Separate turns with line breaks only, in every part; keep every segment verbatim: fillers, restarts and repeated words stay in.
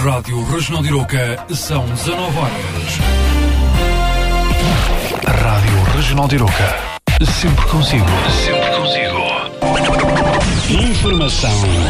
Rádio Regional de Iroca, são dezanove horas. Rádio Regional de Iroca, sempre consigo. Sempre consigo. Informação.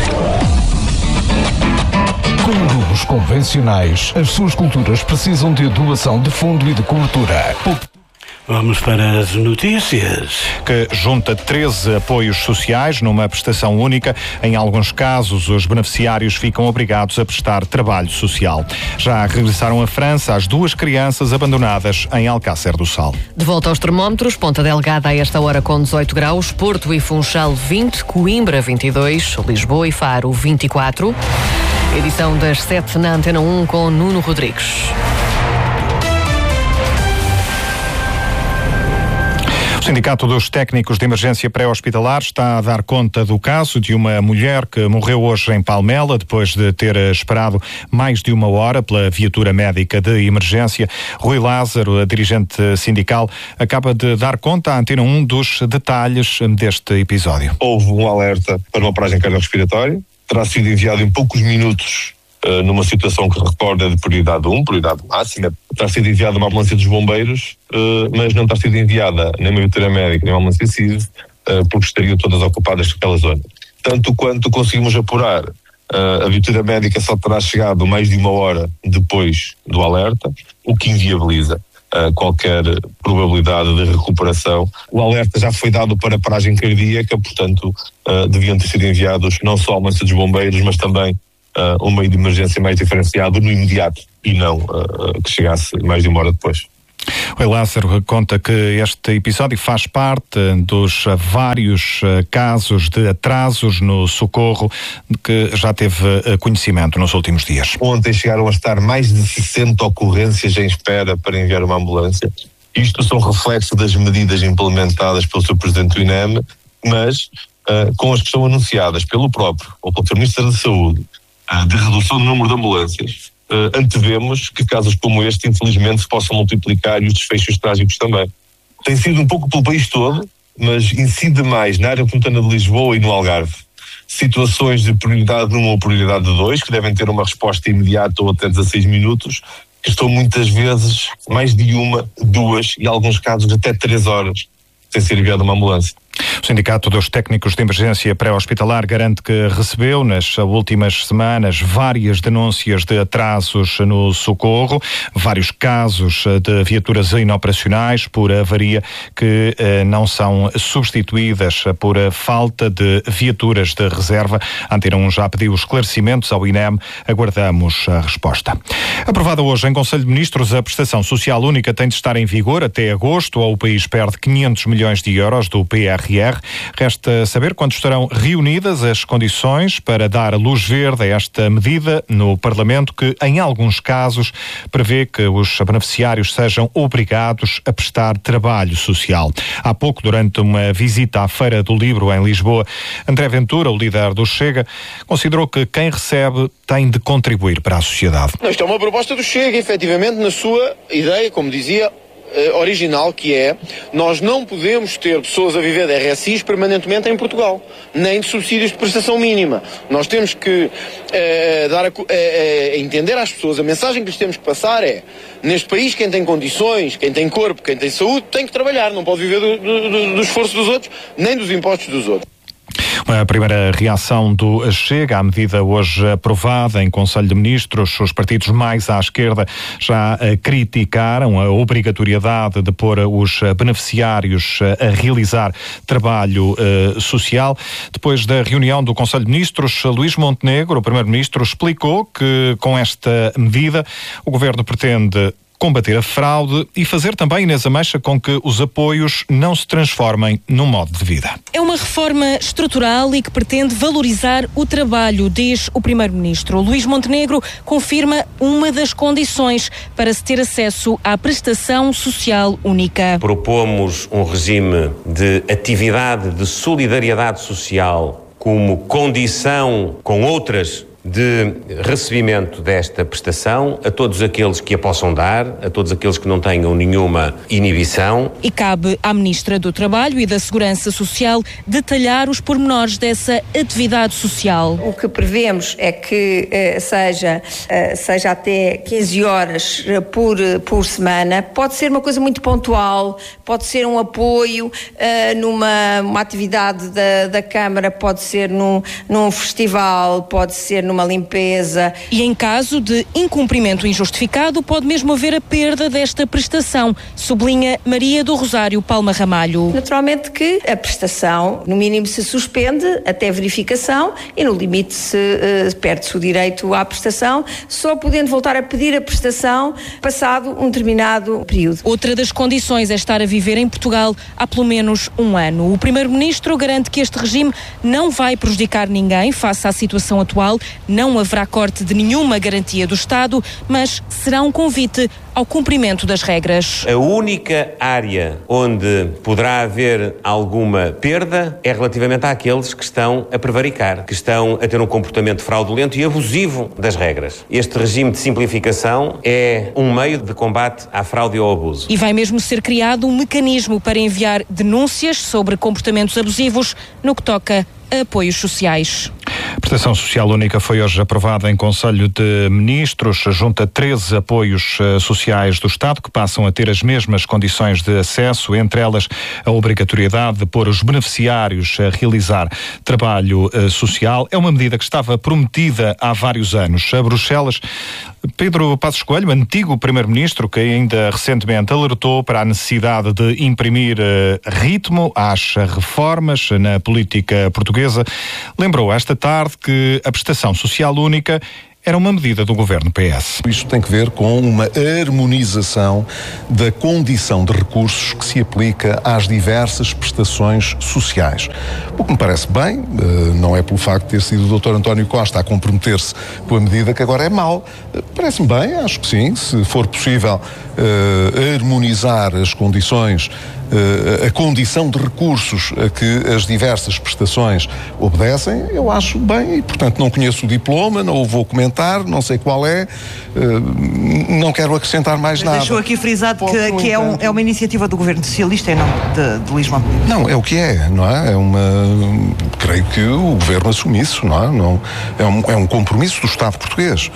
Como os convencionais, as suas culturas precisam de doação de fundo e de cobertura.
Vamos para as notícias.
Que junta treze apoios sociais numa prestação única. Em alguns casos, os beneficiários ficam obrigados a prestar trabalho social. Já regressaram à França as duas crianças abandonadas em Alcácer do Sal.
De volta aos termómetros, Ponta Delgada a esta hora com dezoito graus, Porto e Funchal vinte, Coimbra vinte e dois, Lisboa e Faro vinte e quatro. Edição das sete na Antena um com Nuno Rodrigues.
O Sindicato dos Técnicos de Emergência Pré-Hospitalar está a dar conta do caso de uma mulher que morreu hoje em Palmela depois de ter esperado mais de uma hora pela viatura médica de emergência. Rui Lázaro, a dirigente sindical, acaba de dar conta à Antena um dos detalhes deste episódio.
Houve um alerta para uma paragem cardiorrespiratória, terá sido enviado em poucos minutos Uh, numa situação que recorda de prioridade um, prioridade máxima. Está sido enviada uma ambulância dos bombeiros, uh, mas não está sido enviada nem uma viatura médica, nem uma ambulância C I V, uh, porque estariam todas ocupadas naquela zona. Tanto quanto conseguimos apurar, uh, a viatura médica só terá chegado mais de uma hora depois do alerta, o que inviabiliza uh, qualquer probabilidade de recuperação. O alerta já foi dado para paragem cardíaca, portanto, uh, deviam ter sido enviados não só a ambulância dos bombeiros, mas também Uh, um meio de emergência mais diferenciado no imediato e não uh, que chegasse mais de uma hora depois.
O Lázaro conta que este episódio faz parte dos vários casos de atrasos no socorro que já teve conhecimento nos últimos dias.
Ontem chegaram a estar mais de sessenta ocorrências em espera para enviar uma ambulância. Isto são reflexos das medidas implementadas pelo seu Presidente do I N E M, mas uh, com as que são anunciadas pelo próprio ou pelo seu Ministro da Saúde, de redução do número de ambulâncias, uh, antevemos que casos como este, infelizmente, se possam multiplicar e os desfechos trágicos também. Tem sido um pouco pelo país todo, mas incide mais na área metropolitana de Lisboa e no Algarve. Situações de prioridade um ou prioridade dois, que devem ter uma resposta imediata ou até dezasseis minutos, que estão muitas vezes mais de uma, duas e, em alguns casos, até três horas sem ser enviada uma ambulância.
O Sindicato dos Técnicos de Emergência Pré-Hospitalar garante que recebeu nas últimas semanas várias denúncias de atrasos no socorro, vários casos de viaturas inoperacionais por avaria que eh, não são substituídas por falta de viaturas de reserva. A Antena um já pediu esclarecimentos ao I N E M, aguardamos a resposta. Aprovada hoje em Conselho de Ministros, a prestação social única tem de estar em vigor até agosto, ou o país perde quinhentos milhões de euros do P R R. Resta saber quando estarão reunidas as condições para dar luz verde a esta medida no Parlamento, que em alguns casos prevê que os beneficiários sejam obrigados a prestar trabalho social. Há pouco, durante uma visita à Feira do Livro em Lisboa, André Ventura, o líder do Chega, considerou que quem recebe tem de contribuir para a sociedade.
Isto é uma proposta do Chega, efetivamente, na sua ideia, como dizia, original, que é: nós não podemos ter pessoas a viver de R S Is permanentemente em Portugal, nem de subsídios de prestação mínima. Nós temos que eh, dar a, eh, eh, entender às pessoas, a mensagem que lhes temos que passar é: neste país quem tem condições, quem tem corpo, quem tem saúde, tem que trabalhar, não pode viver do, do, do esforço dos outros, nem dos impostos dos outros.
A primeira reação do Chega à medida hoje aprovada em Conselho de Ministros. Os partidos mais à esquerda já criticaram a obrigatoriedade de pôr os beneficiários a realizar trabalho uh, social. Depois da reunião do Conselho de Ministros, Luís Montenegro, o primeiro-ministro, explicou que com esta medida o governo pretende combater a fraude e fazer também, Inês Ameixa, com que os apoios não se transformem num modo de vida.
É uma reforma estrutural e que pretende valorizar o trabalho, diz o Primeiro-Ministro. Luís Montenegro confirma uma das condições para se ter acesso à prestação social única.
Propomos um regime de atividade de solidariedade social como condição com outras de recebimento desta prestação a todos aqueles que a possam dar, a todos aqueles que não tenham nenhuma inibição.
E cabe à Ministra do Trabalho e da Segurança Social detalhar os pormenores dessa atividade social.
O que prevemos é que eh, seja, eh, seja até quinze horas por, por semana. Pode ser uma coisa muito pontual, pode ser um apoio eh, numa uma atividade da, da Câmara, pode ser num, num festival, pode ser numa limpeza.
E em caso de incumprimento injustificado, pode mesmo haver a perda desta prestação, sublinha Maria do Rosário Palma Ramalho.
Naturalmente que a prestação, no mínimo, se suspende até verificação e, no limite, se uh, perde-se o direito à prestação, só podendo voltar a pedir a prestação passado um determinado período.
Outra das condições é estar a viver em Portugal há pelo menos um ano. O Primeiro-Ministro garante que este regime não vai prejudicar ninguém face à situação atual, não haverá corte de nenhuma garantia do Estado, mas será um convite ao cumprimento das regras.
A única área onde poderá haver alguma perda é relativamente àqueles que estão a prevaricar, que estão a ter um comportamento fraudulento e abusivo das regras. Este regime de simplificação é um meio de combate à fraude e ao abuso.
E vai mesmo ser criado um mecanismo para enviar denúncias sobre comportamentos abusivos no que toca a apoios sociais.
A prestação social única foi hoje aprovada em Conselho de Ministros, junta treze apoios uh, sociais do Estado que passam a ter as mesmas condições de acesso, entre elas a obrigatoriedade de pôr os beneficiários a realizar trabalho uh, social. É uma medida que estava prometida há vários anos. A Bruxelas, Pedro Passos Coelho, antigo Primeiro-Ministro, que ainda recentemente alertou para a necessidade de imprimir uh, ritmo às reformas na política portuguesa, lembrou esta tarde que a prestação social única era uma medida do governo P S.
Isto tem que ver com uma harmonização da condição de recursos que se aplica às diversas prestações sociais. O que me parece bem, não é pelo facto de ter sido o doutor António Costa a comprometer-se com a medida que agora é mau. Parece-me bem, acho que sim, se for possível uh, harmonizar as condições, uh, a condição de recursos a que as diversas prestações obedecem, eu acho bem e, portanto, não conheço o diploma, não o vou comentar, não sei qual é, uh, não quero acrescentar mais
Mas
nada.
Deixou aqui frisado que, que é, um, é uma iniciativa do governo socialista e não de, de Luís Montenegro.
Não, é o que é, não é? É uma... Creio que o governo assume isso, não é? Não, é, um, é um compromisso do Estado português.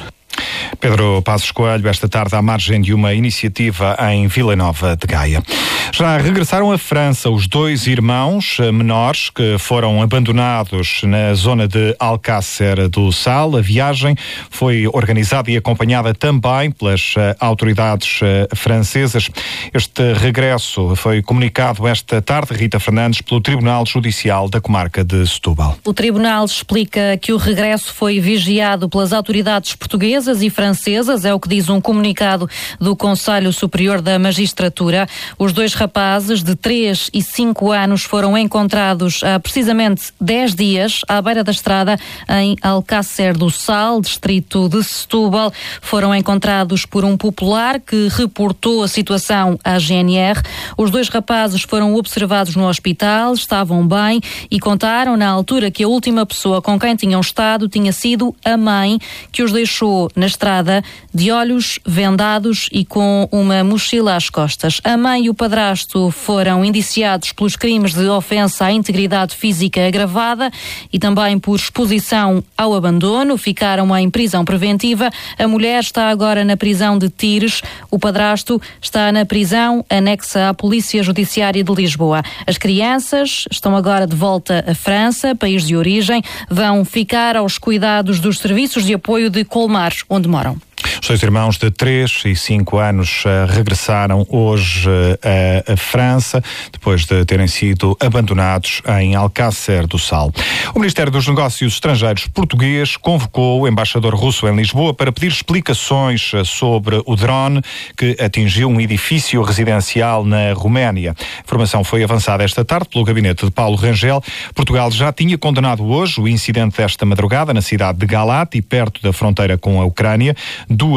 Pedro Passos Coelho, esta tarde à margem de uma iniciativa em Vila Nova de Gaia. Já regressaram à França os dois irmãos menores que foram abandonados na zona de Alcácer do Sal. A viagem foi organizada e acompanhada também pelas autoridades francesas. Este regresso foi comunicado esta tarde, Rita Fernandes, pelo Tribunal Judicial da Comarca de Setúbal.
O Tribunal explica que o regresso foi vigiado pelas autoridades portuguesas e francesas, é o que diz um comunicado do Conselho Superior da Magistratura. Os dois rapazes de três e cinco anos foram encontrados há precisamente dez dias à beira da estrada em Alcácer do Sal, distrito de Setúbal. Foram encontrados por um popular que reportou a situação à G N R. Os dois rapazes foram observados no hospital, estavam bem e contaram na altura que a última pessoa com quem tinham estado tinha sido a mãe, que os deixou na estrada de olhos vendados e com uma mochila às costas. A mãe e o padrasto foram indiciados pelos crimes de ofensa à integridade física agravada e também por exposição ao abandono. Ficaram em prisão preventiva. A mulher está agora na prisão de Tires. O padrasto está na prisão anexa à Polícia Judiciária de Lisboa. As crianças estão agora de volta à França, país de origem. Vão ficar aos cuidados dos serviços de apoio de Colmar, onde moram.
Os dois irmãos de três e cinco anos uh, regressaram hoje uh, à França, depois de terem sido abandonados em Alcácer do Sal. O Ministério dos Negócios Estrangeiros português convocou o embaixador russo em Lisboa para pedir explicações sobre o drone que atingiu um edifício residencial na Roménia. A informação foi avançada esta tarde pelo gabinete de Paulo Rangel. Portugal já tinha condenado hoje o incidente desta madrugada na cidade de Galati, perto da fronteira com a Ucrânia. Duas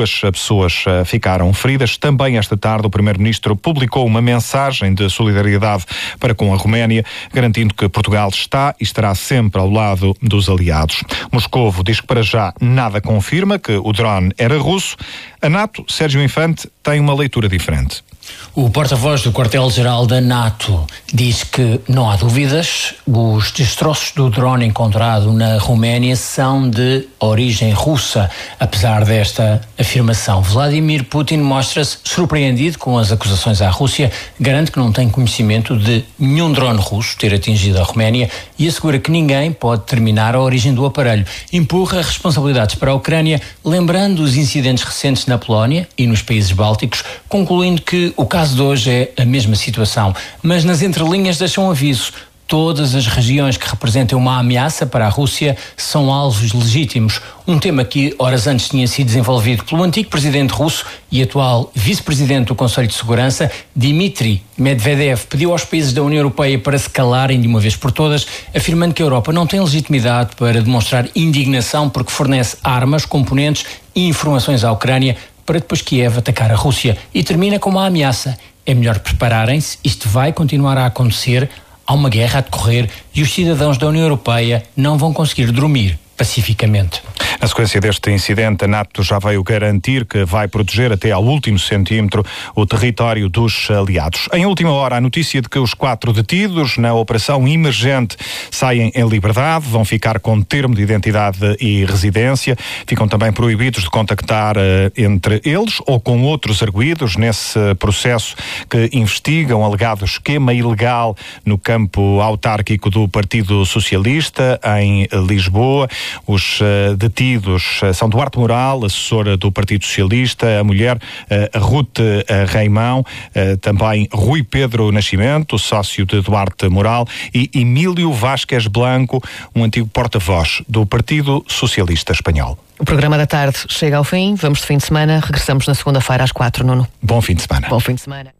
duas pessoas ficaram feridas. Também esta tarde o Primeiro-Ministro publicou uma mensagem de solidariedade para com a Roménia, garantindo que Portugal está e estará sempre ao lado dos aliados. Moscovo diz que para já nada confirma que o drone era russo. A NATO, Sérgio Infante, tem uma leitura diferente.
O porta-voz do quartel-geral da NATO diz que não há dúvidas, os destroços do drone encontrado na Roménia são de origem russa. Apesar desta afirmação, Vladimir Putin mostra-se surpreendido com as acusações à Rússia, garante que não tem conhecimento de nenhum drone russo ter atingido a Roménia e assegura que ninguém pode determinar a origem do aparelho. Empurra responsabilidades para a Ucrânia, lembrando os incidentes recentes na Polónia e nos países bálticos, concluindo que o caso de hoje é a mesma situação, mas nas entrelinhas deixam um aviso. Todas as regiões que representem uma ameaça para a Rússia são alvos legítimos. Um tema que horas antes tinha sido desenvolvido pelo antigo presidente russo e atual vice-presidente do Conselho de Segurança, Dmitry Medvedev, pediu aos países da União Europeia para se calarem de uma vez por todas, afirmando que a Europa não tem legitimidade para demonstrar indignação porque fornece armas, componentes e informações à Ucrânia para depois Kiev atacar a Rússia. E termina com uma ameaça. É melhor prepararem-se, isto vai continuar a acontecer, há uma guerra a decorrer e os cidadãos da União Europeia não vão conseguir dormir pacificamente.
Na sequência deste incidente, a NATO já veio garantir que vai proteger até ao último centímetro o território dos aliados. Em última hora, a notícia de que os quatro detidos na operação emergente saem em liberdade, vão ficar com termo de identidade e residência, ficam também proibidos de contactar uh, entre eles ou com outros arguidos nesse processo que investigam alegado esquema ilegal no campo autárquico do Partido Socialista em Lisboa. Os uh, detidos são Duarte Moral, assessora do Partido Socialista, a mulher uh, Ruth uh, Reimão, uh, também Rui Pedro Nascimento, sócio de Duarte Moral, e Emílio Vázquez Blanco, um antigo porta-voz do Partido Socialista Espanhol.
O programa da tarde chega ao fim, vamos de fim de semana, regressamos na segunda-feira às quatro, Nuno.
Bom fim de semana.
Bom fim de semana.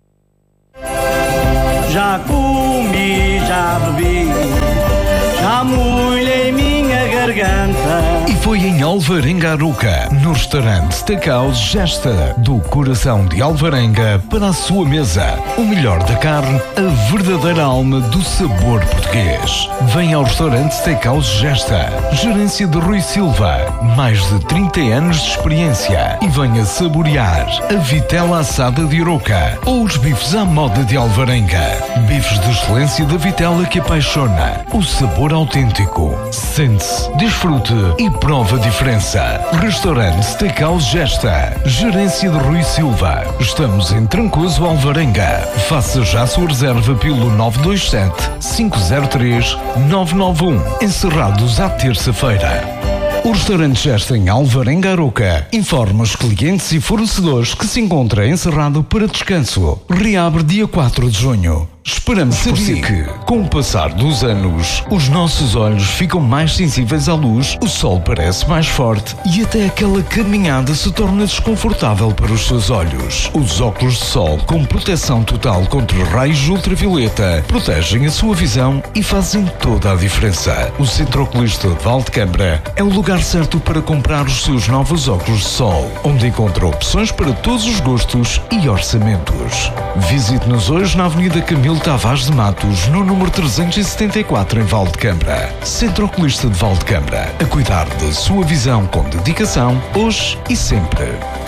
Já comi, já bebi, já molhei minha garganta.
E foi em Alvarenga Arouca, no restaurante Steakhouse Gesta, do coração de Alvarenga para a sua mesa. O melhor da carne, a verdadeira alma do sabor português. Venha ao restaurante Steakhouse Gesta, gerência de Rui Silva, mais de trinta anos de experiência. E venha saborear a vitela assada de Arouca ou os bifes à moda de Alvarenga. Bifes de excelência da vitela que apaixona. O sabor autêntico. Sente-se, desfrute e prova a diferença. Restaurante Steakhouse Gesta, gerência de Rui Silva. Estamos em Trancoso, Alvarenga. Faça já a sua reserva pelo nove dois sete, cinco zero três, nove nove um. Encerrados à terça-feira. O restaurante Gesta em Alvarenga Arouca informa os clientes e fornecedores que se encontra encerrado para descanso. Reabre dia quatro de junho. Esperamos por si. Que, com o passar dos anos, os nossos olhos ficam mais sensíveis à luz, o sol parece mais forte e até aquela caminhada se torna desconfortável para os seus olhos. Os óculos de sol com proteção total contra raios ultravioleta protegem a sua visão e fazem toda a diferença. O Centro Oculista de Valdecambra é o lugar certo para comprar os seus novos óculos de sol, onde encontra opções para todos os gostos e orçamentos. Visite-nos hoje na Avenida Camilo Tavares de Matos, no número trezentos e setenta e quatro, em Valdecambra. Centro Oculista de Valdecambra, a cuidar da sua visão com dedicação, hoje e sempre.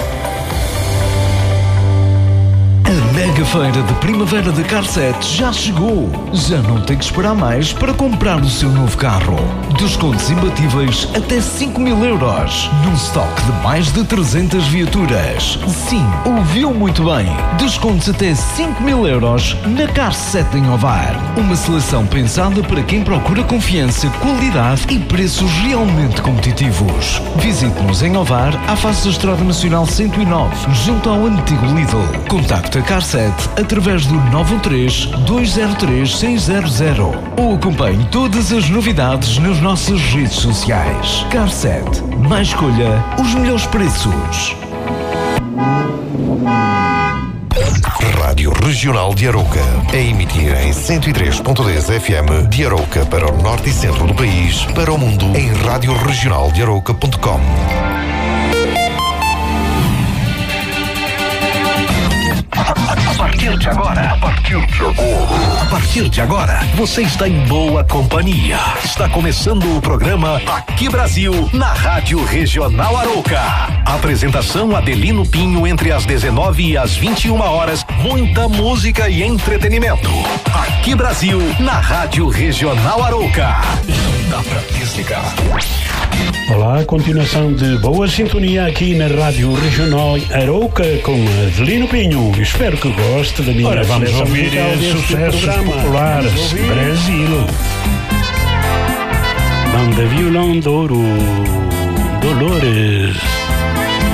A mega feira de primavera da Carset já chegou. Já não tem que esperar mais para comprar o seu novo carro. Descontos imbatíveis até cinco mil euros. Num estoque de mais de trezentas viaturas. Sim, ouviu muito bem. Descontos até cinco mil euros na Carset em Ovar. Uma seleção pensada para quem procura confiança, qualidade e preços realmente competitivos. Visite-nos em Ovar, à face da Estrada Nacional cento e nove, junto ao antigo Lidl. Contacte a Carset através do nove um três, dois zero três, seis zero zero ou acompanhe todas as novidades nas nossas redes sociais. Carset, mais escolha, os melhores preços.
Rádio Regional de Arouca, a emitir em cento e três ponto dez F M de Arouca para o norte e centro do país, para o mundo em rádio regional de arouca ponto com.
partir de agora, a partir de agora, a partir de agora, você está em boa companhia. Está começando o programa Aqui Brasil, na Rádio Regional Arouca. Apresentação Adelino Pinho, entre as dezenove e as vinte e uma horas, muita música e entretenimento. Aqui Brasil, na Rádio Regional Arouca. Não dá pra desligar.
Olá, continuação de boa sintonia aqui na Rádio Regional Arouca com Adelino Pinho. Espero que goste da minha
Ora, vamos ouvir sucessos populares. Brasil.
Banda Violão de Ouro, Dolores.